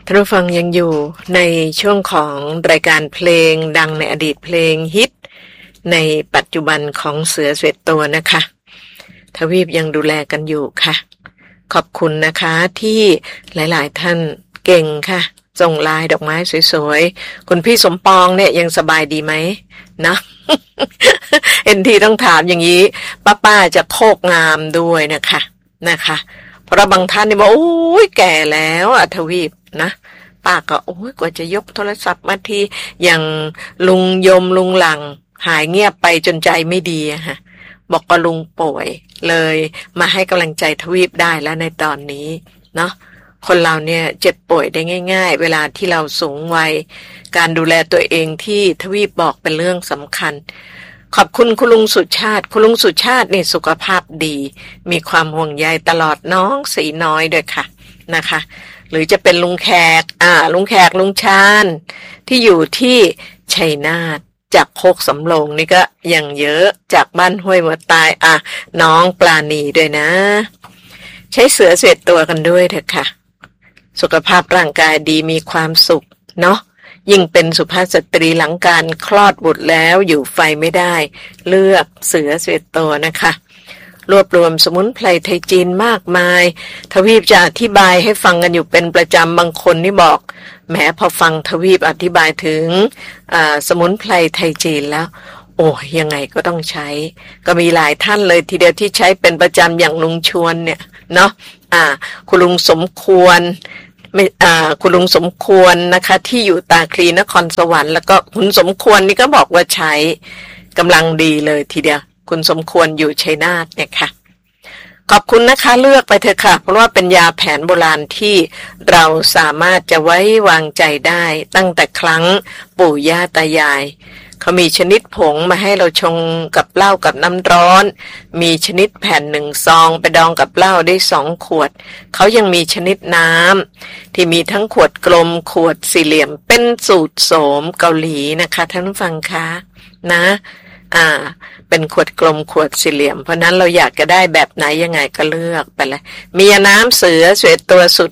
ท่านผู้ฟังยังอยู่ในช่วงของรายการเพลงดังในอดีตเพลงฮิตในปัจจุบันของเสือ11ตัวนะคะทวีปยังดูแลกันอยู่ค่ะขอบคุณนะคะที่หลายๆท่านเก่งค่ะส่งลายดอกไม้สวยๆคุณพี่สมปองเนี่ยยังสบายดีไหมนะ เอ็นทีต้องถามอย่างนี้ป้าจะโคกงามด้วยนะคะเพราะบางท่านนี่บอกโอ้ยแก่แล้วอะทวีปนะป้าก็โอ้ยกว่าจะยกโทรศัพท์มาทีอย่างลุงยมลุงหลังหายเงียบไปจนใจไม่ดีอะฮะบอกว่าลุงป่วยเลยมาให้กำลังใจทวีปได้แล้วในตอนนี้เนาะคนเราเนี่ยเจ็บป่วยได้ง่ายๆเวลาที่เราสูงวัยการดูแลตัวเองที่ทวีปบอกเป็นเรื่องสำคัญขอบคุณคุณลุงสุชาติคุณลุงสุชาตินี่สุขภาพดีมีความห่วงใยตลอดน้องสีน้อยด้วยค่ะนะคะหรือจะเป็นลุงแขกลุงแขกลุงชาญที่อยู่ที่ชัยนาทจากโคกสำโรงนี่ก็ยังเยอะจากบ้านห้วยหัวตายน้องปลาณีด้วยนะใช้เสือ11ตัวกันด้วยเถอะค่ะสุขภาพร่างกายดีมีความสุขเนาะยิ่งเป็นสุภาพสตรีหลังการคลอดบุตรแล้วอยู่ไฟไม่ได้เลือกเสือ11ตัวนะคะรวบรวมสมุนไพรไทยจีนมากมายทวีปจะอธิบายให้ฟังกันอยู่เป็นประจำบางคนนี่บอกแหมพอฟังทวีปอธิบายถึงสมุนไพรไทยจีนแล้วโอ้ยังไงก็ต้องใช้ก็มีหลายท่านเลยทีเดียวที่ใช้เป็นประจำอย่างลุงชวนเนี่ยเนาะคุณลุงสมควรคุณลุงสมควรนะคะที่อยู่ตาคลีนครสวรรค์แล้วก็คุณสมควรนี่ก็บอกว่าใช้กำลังดีเลยทีเดียวคุณสมควรอยู่ชัยนาทเนี่ยค่ะขอบคุณนะคะเลือกไปเถอะค่ะเพราะว่าเป็นยาแผนโบราณที่เราสามารถจะไว้วางใจได้ตั้งแต่ครั้งปู่ย่าตายายเขามีชนิดผงมาให้เราชงกับเหล้ากับน้ำร้อนมีชนิดแผ่น1 ซองไปดองกับเหล้าได้2 ขวดเขายังมีชนิดน้ำที่มีทั้งขวดกลมขวดสี่เหลี่ยมเป็นสูตรโสมเกาหลีนะคะท่านผู้ฟังคะนะเป็นขวดกลมขวดสี่เหลี่ยมเพราะนั้นเราอยากจะได้แบบไหนยังไงก็เลือกไปเลยมียาน้ำเสือ11ตัวสุด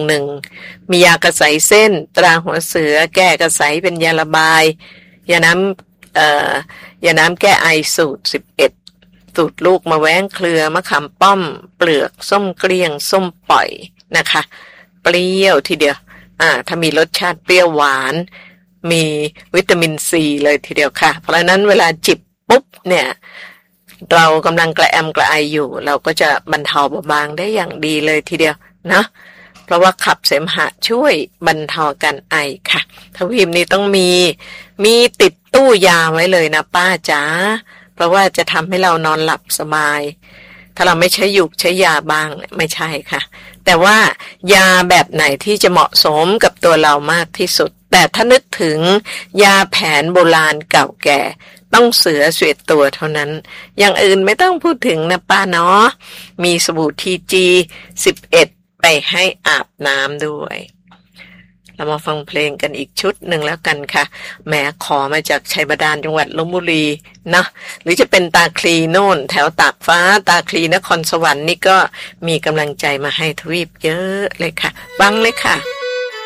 111มียากระใสเส้นตราหัวเสือแก้กระใสเป็นยาระบายยาน้ำแก้ไอสูตร11สูตรลูกมะแว้งเครือมะขามป้อมเปลือกส้มเกลี้ยงส้มปล่อยนะคะเปรี้ยวทีเดียวถ้ามีรสชาติเปรี้ยวหวานมีวิตามินซีเลยทีเดียวค่ะเพราะฉะนั้นเวลาจิบปุ๊บเนี่ยเรากำลังกระแอมกระไออยู่เราก็จะบรรเทาเบาบางได้อย่างดีเลยทีเดียวนะเพราะว่าขับเสมหะช่วยบรรเทาการไอค่ะทวีปนี้ต้องมีติดตู้ยาไว้เลยนะป้าจ๋าเพราะว่าจะทำให้เรานอนหลับสบายถ้าเราไม่ใช้ยุกใช้ยาบ้างไม่ใช่ค่ะแต่ว่ายาแบบไหนที่จะเหมาะสมกับตัวเรามากที่สุดแต่ถ้านึกถึงยาแผนโบราณเก่าแก่ต้องเสือ11ตัวเท่านั้นอย่างอื่นไม่ต้องพูดถึงนะป้าเนาะมีสบู่ทีจี11ไปให้อาบน้ำด้วยเรามาฟังเพลงกันอีกชุดหนึ่งแล้วกันค่ะแหมขอมาจากชัยบาดาลจังหวัดลพบุรีนะหรือจะเป็นตาคลีโน่นแถวตากฟ้าตาคลีนครสวรรค์นี่ก็มีกำลังใจมาให้ทวีปเยอะเลยค่ะฟังเลยค่ะ